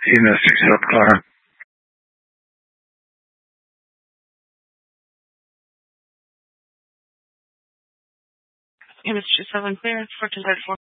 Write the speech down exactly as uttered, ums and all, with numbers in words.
Venus accept Clara. Image two seven clear for two thirty-four.